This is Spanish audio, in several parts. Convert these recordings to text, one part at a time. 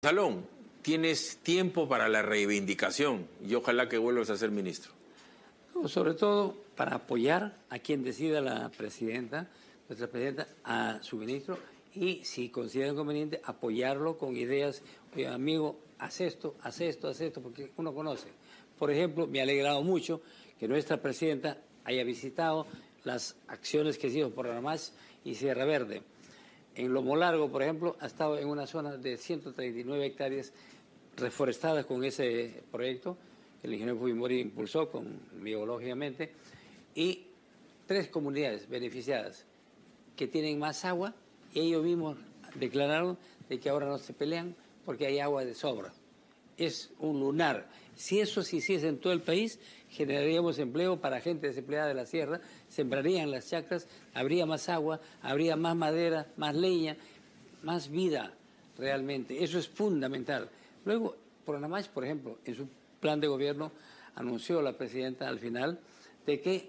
Salón, tienes tiempo para la reivindicación y ojalá que vuelvas a ser ministro. Sobre todo para apoyar a quien decida la presidenta, nuestra presidenta, a su ministro, y si considera conveniente apoyarlo con ideas. Oye, amigo, haz esto, porque uno conoce. Por ejemplo, me ha alegrado mucho que nuestra presidenta haya visitado las acciones que hicimos por Ranamás y Sierra Verde. En Lomo Largo, por ejemplo, ha estado en una zona de 139 hectáreas reforestadas con ese proyecto que el ingeniero Fujimori impulsó conmigo, lógicamente, y 3 comunidades beneficiadas que tienen más agua, y ellos mismos declararon de que ahora no se pelean porque hay agua de sobra. Es un lunar. Si eso se hiciese en todo el país, generaríamos empleo para gente desempleada de la sierra, sembrarían las chacras, habría más agua, habría más madera, más leña, más vida realmente. Eso es fundamental. Luego, Pronamach, por ejemplo, en su plan de gobierno anunció la presidenta al final de que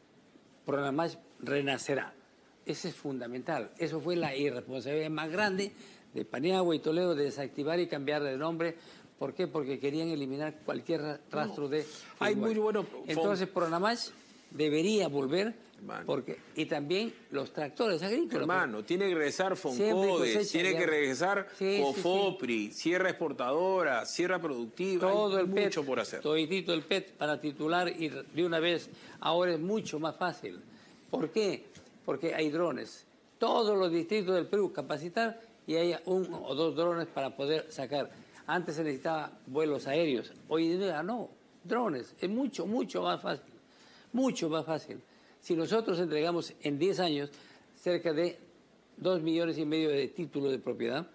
Pronamach renacerá. Ese es fundamental. Eso fue la irresponsabilidad más grande de Paniagua y Toledo de desactivar y cambiar de nombre. ¿Por qué? Porque querían eliminar cualquier rastro de... Hay muy bueno... Entonces, Pronamach debería volver, porque y también los tractores agrícolas. Hermano, tiene que regresar Foncodes, tiene que regresar Cofopri, Sierra Exportadora, Sierra Productiva. Todo hay el mucho PET, por hacer. Toditito el PET para titular y de una vez. Ahora es mucho más fácil. ¿Por qué? Porque hay drones. Todos los distritos del Perú capacitar y haya 1 o 2 drones para poder sacar. Antes se necesitaba vuelos aéreos, hoy en día no, drones, es mucho más fácil, mucho más fácil. Si nosotros entregamos en 10 años cerca de 2,5 millones de títulos de propiedad,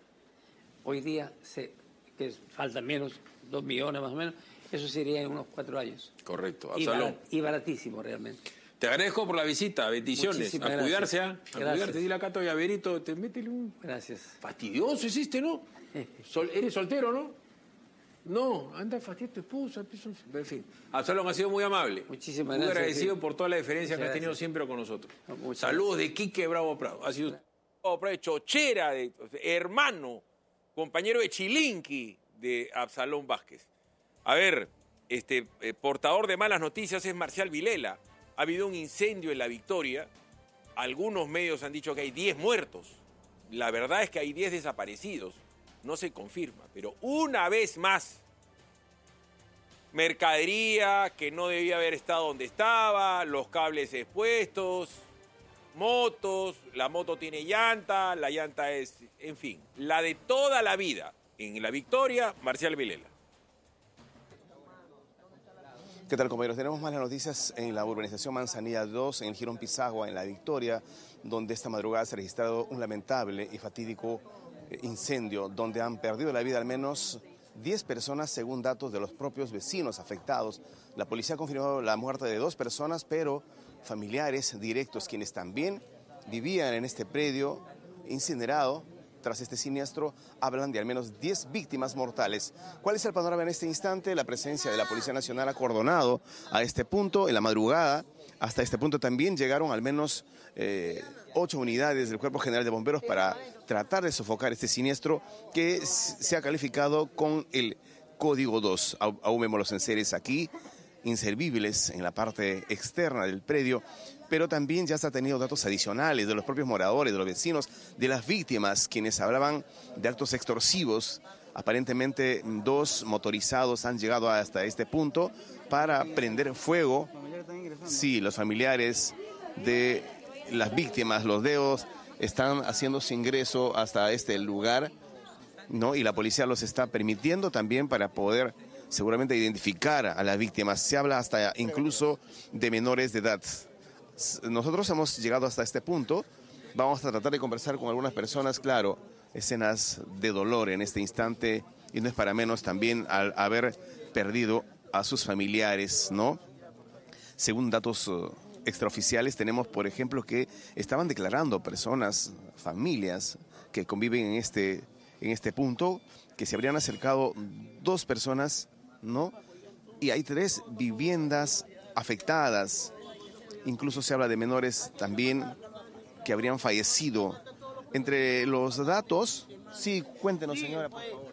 hoy día, que falta menos, 2 millones más o menos, eso sería en unos 4 años. Correcto, y baratísimo realmente. Te agradezco por la visita, bendiciones. Muchísimas cuidarse, gracias. A cuidarse. Dile acá todavía, Verito, te métele un... Gracias. Fastidioso hiciste, ¿no? Eres soltero, ¿no? No, anda fastidio tu esposa. En fin, Absalón ha sido muy amable. Muchísimas muy gracias. Muy agradecido por toda la diferencia que has tenido siempre con nosotros. Saludos de Quique Bravo Prado. Ha sido Bravo Prado, chochera, hermano, compañero de Chilinqui de Absalón Vázquez. A ver, portador de malas noticias es Marcial Vilela. Ha habido un incendio en La Victoria. Algunos medios han dicho que hay 10 muertos. La verdad es que hay 10 desaparecidos. No se confirma, pero una vez más, mercadería que no debía haber estado donde estaba, los cables expuestos, motos, la moto tiene llanta, la llanta es, en fin, la de toda la vida. En La Victoria, Marcial Vilela. ¿Qué tal, compañeros? Tenemos malas noticias en la urbanización Manzanilla 2, en el Jirón Pisagua, en La Victoria, donde esta madrugada se ha registrado un lamentable y fatídico incendio, donde han perdido la vida al menos 10 personas, según datos de los propios vecinos afectados. La policía ha confirmado la muerte de 2 personas, pero familiares directos, quienes también vivían en este predio incinerado tras este siniestro, hablan de al menos 10 víctimas mortales. ¿Cuál es el panorama en este instante? La presencia de la Policía Nacional ha acordonado a este punto. En la madrugada, hasta este punto también llegaron al menos 8 unidades del Cuerpo General de Bomberos para tratar de sofocar este siniestro que se ha calificado con el Código 2. Aún vemos los enseres aquí, inservibles en la parte externa del predio, pero también ya se han tenido datos adicionales de los propios moradores, de los vecinos, de las víctimas, quienes hablaban de actos extorsivos. Aparentemente 2 motorizados han llegado hasta este punto para prender fuego. Sí, los familiares de las víctimas, los dedos, están haciendo su ingreso hasta este lugar, ¿no? Y la policía los está permitiendo también para poder seguramente identificar a las víctimas. Se habla hasta incluso de menores de edad. Nosotros hemos llegado hasta este punto. Vamos a tratar de conversar con algunas personas. Claro, escenas de dolor en este instante, y no es para menos también al haber perdido a sus familiares, ¿no? Según datos extraoficiales, tenemos, por ejemplo, que estaban declarando personas, familias que conviven en este punto, que se habrían acercado 2 personas, ¿no? Y hay 3 viviendas afectadas. Incluso se habla de menores también que habrían fallecido. Entre los datos, sí, cuéntenos, señora, por favor.